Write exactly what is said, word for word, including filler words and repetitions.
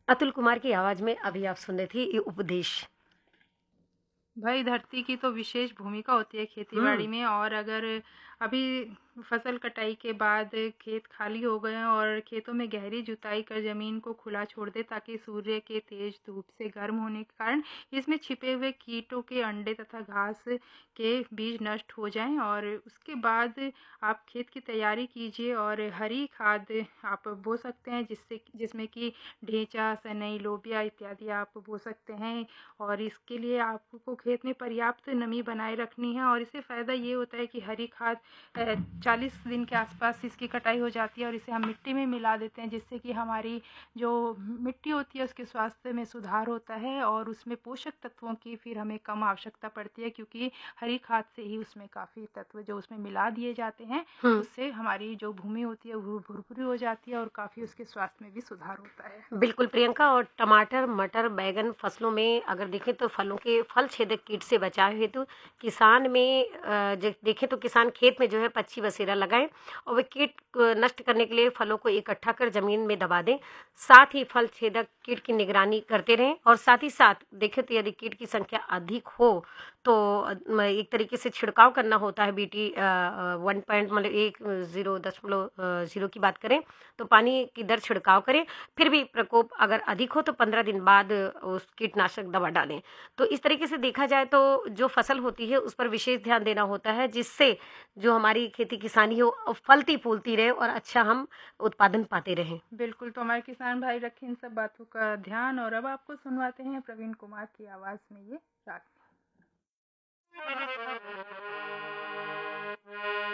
अतुल कुमार की आवाज में अभी आप सुन रहे थे ये उपदेश। भाई धरती की तो विशेष भूमिका होती है हुँ। खेती-बाड़ी में। और अगर अभी फसल कटाई के बाद खेत खाली हो गए हैं और खेतों में गहरी जुताई कर ज़मीन को खुला छोड़ दें ताकि सूर्य के तेज धूप से गर्म होने के कारण इसमें छिपे हुए कीटों के अंडे तथा घास के बीज नष्ट हो जाएं। और उसके बाद आप खेत की तैयारी कीजिए और हरी खाद आप बो सकते हैं, जिससे जिसमें कि ढेंचा, सनई, लोबिया इत्यादि आप बो सकते हैं। और इसके लिए आपको खेत में पर्याप्त नमी बनाए रखनी है। और इससे फ़ायदा ये होता है कि हरी खाद चालीस दिन के आसपास इसकी कटाई हो जाती है और इसे हम मिट्टी में मिला देते हैं, जिससे कि हमारी जो मिट्टी होती है उसके स्वास्थ्य में सुधार होता है और उसमें पोषक तत्वों की फिर हमें कम आवश्यकता पड़ती है, क्योंकि हरी खाद से ही उसमें काफ़ी तत्व जो उसमें मिला दिए जाते हैं, हुँ। उससे हमारी जो भूमि होती है वो भुरभुरी हो जाती है और काफ़ी उसके स्वास्थ्य में भी सुधार होता है। बिल्कुल प्रियंका, और टमाटर, मटर, बैंगन फसलों में अगर देखें तो फलों के फल छेदक कीट से बचाव हेतु किसान में अ, ज देखें तो किसान खेत में जो है पक्षी बसेरा लगाएँ और वे कीट को नष्ट करने के लिए फलों को इकट्ठा कर ज़मीन में दबा दें। साथ ही फल छेदक कीट की निगरानी करते रहें और साथ ही साथ देखें तो यदि कीट की संख्या अधिक हो तो अ, म एक तरीके से छिड़काव करना होता है बीटी अ अ, वन पॉइंट मतलब एक ज़ीरो दशमलव अ, ज़ीरो की बात करें तो पानी की दर छिड़काव करें। फिर भी प्रकोप अगर अधिक हो तो पंद्रह दिन बाद उस कीटनाशक दवा डालें। तो इस तरीके से देखा जाए तो जो फसल होती है उस पर विशेष ध्यान देना होता है, जिससे जो हमारी खेती किसानी हो अ, फलती-फूलती रहे और अच्छा हम उत्पादन पाते रहें। बिल्कुल, तो हमारे किसान भाई रखें इन सब बातों का ध्यान। और अब आपको सुनवाते हैं प्रवीण कुमार की आवाज़ में ये राग।